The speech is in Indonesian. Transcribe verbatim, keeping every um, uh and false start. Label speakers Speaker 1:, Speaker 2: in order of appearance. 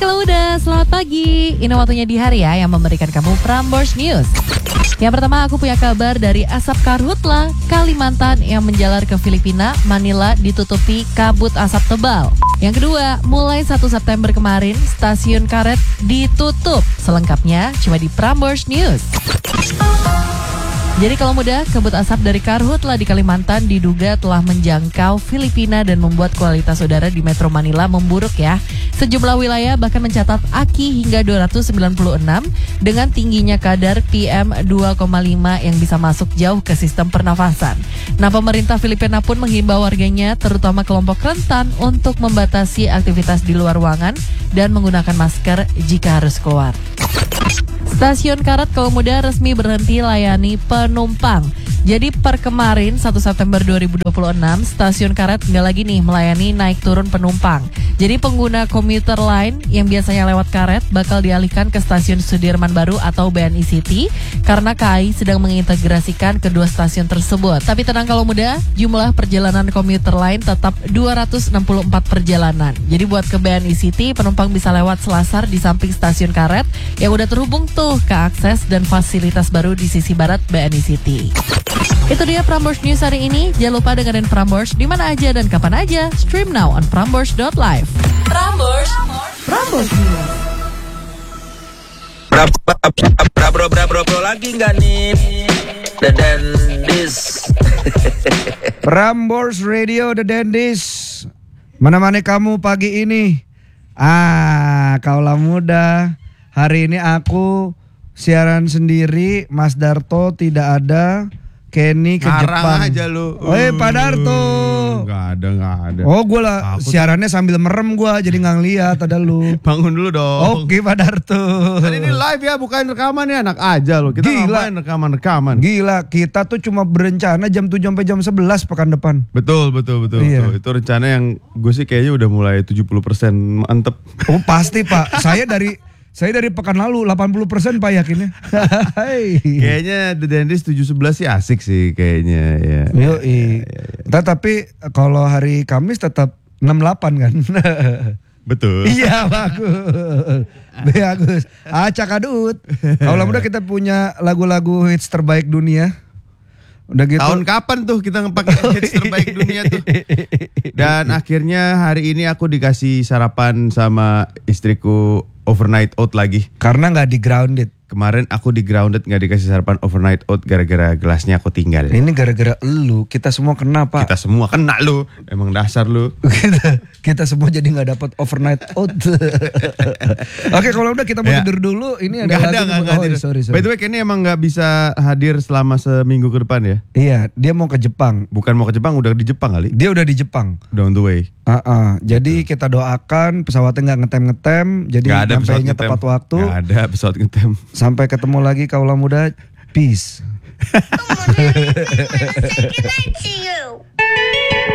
Speaker 1: kalau udah, selamat pagi. Ini waktunya di hari ya yang memberikan kamu Prambors News. Yang pertama aku punya kabar dari asap karhutla, Kalimantan yang menjalar ke Filipina, Manila ditutupi kabut asap tebal. Yang kedua, mulai satu September kemarin, stasiun karet ditutup. Selengkapnya cuma di Prambors News. Jadi kalau mudah, kabut asap dari karhutla di Kalimantan diduga telah menjangkau Filipina dan membuat kualitas udara di Metro Manila memburuk ya. Sejumlah wilayah bahkan mencatat A Q I hingga dua ratus sembilan puluh enam dengan tingginya kadar P M dua koma lima yang bisa masuk jauh ke sistem pernafasan. Nah, pemerintah Filipina pun menghimbau warganya, terutama kelompok rentan, untuk membatasi aktivitas di luar ruangan dan menggunakan masker jika harus keluar. Stasiun Karet kalau muda resmi berhenti layani penumpang. Jadi per kemarin satu September dua ribu dua puluh enam, stasiun Karet nggak lagi nih melayani naik turun penumpang. Jadi pengguna komuter lain yang biasanya lewat Karet bakal dialihkan ke stasiun Sudirman Baru atau B N I City karena K A I sedang mengintegrasikan kedua stasiun tersebut. Tapi tenang kalau muda, jumlah perjalanan komuter lain tetap dua ratus enam puluh empat perjalanan. Jadi buat ke B N I City, penumpang bisa lewat selasar di samping stasiun Karet yang udah terhubung tuh ke akses dan fasilitas baru di sisi barat B N I City. Itu dia Prambors News hari ini. Jangan lupa dengerin Prambors di mana aja dan kapan aja. Stream now on prambors dot live. Prambors, Prambors News.
Speaker 2: Bra bra bro bra bro bro lagi nggak nih? The Dendis.
Speaker 3: Prambors Radio The Dendis. Mana-mana kamu pagi ini? Ah, kaulah muda. Hari ini aku siaran sendiri. Mas Darto tidak ada. Kenny ke
Speaker 4: Ngarang
Speaker 3: Jepang
Speaker 4: aja lu.
Speaker 3: Oi Pak Darto.
Speaker 4: Gak ada, gak ada.
Speaker 3: Oh gue lah
Speaker 4: Aku
Speaker 3: siarannya sambil merem gue, jadi gak ngeliat ada lu.
Speaker 4: Bangun dulu dong.
Speaker 3: Oke Pak Darto.
Speaker 4: Kan ini live ya, bukan rekaman ya, anak aja lo. Kita
Speaker 3: Gila.
Speaker 4: ngapain rekaman-rekaman.
Speaker 3: Gila, kita tuh cuma berencana jam tujuh sampai jam sebelas pekan depan.
Speaker 4: Betul, betul, betul,
Speaker 3: Iya.
Speaker 4: betul. Itu rencana yang gue sih kayaknya udah mulai tujuh puluh persen mantep.
Speaker 3: Oh pasti Pak, saya dari saya dari pekan lalu delapan puluh persen Pak yakinnya.
Speaker 4: Kayaknya The Dendis tujuh sebelas sih asik sih kayaknya ya.
Speaker 3: Yoi. Tapi kalau hari Kamis tetap enam delapan kan.
Speaker 4: Betul.
Speaker 3: Iya bagus. Bagus. Acak adut. Kalau muda kita punya lagu-lagu hits terbaik dunia. Udah gitu.
Speaker 4: Tahun kapan tuh kita ngepakai hits terbaik dunia tuh? Dan akhirnya hari ini aku dikasih sarapan sama istriku overnight oat lagi.
Speaker 3: Karena nggak di grounded.
Speaker 4: Kemarin aku di grounded nggak dikasih sarapan overnight oat gara-gara gelasnya aku tinggal.
Speaker 3: Ini gara-gara elu, kita semua kena Pak.
Speaker 4: Kita semua kena lu, emang dasar lu.
Speaker 3: kita, kita semua jadi nggak dapat overnight oat. Oke, kalau udah kita mau
Speaker 4: Ya.
Speaker 3: tidur dulu. Ini ada
Speaker 4: Nggak ada,
Speaker 3: lagu-
Speaker 4: nggak nggak
Speaker 3: oh,
Speaker 4: tidur.
Speaker 3: sorry, sorry.
Speaker 4: By the way, Kenny emang nggak bisa hadir selama seminggu ke depan ya?
Speaker 3: Iya, dia mau ke Jepang.
Speaker 4: Bukan mau ke Jepang, udah di Jepang kali.
Speaker 3: Dia udah di Jepang.
Speaker 4: Udah on the way.
Speaker 3: Ah, ah. Jadi kita doakan pesawatnya nggak ngetem-ngetem, jadi
Speaker 4: Nggak ada pesawat
Speaker 3: nyampainya
Speaker 4: ngetem.
Speaker 3: tepat waktu.
Speaker 4: Nggak ada pesawat ngetem.
Speaker 3: Sampai ketemu lagi kaulah muda. Peace.
Speaker 5: Come on, Daddy, say goodnight to you.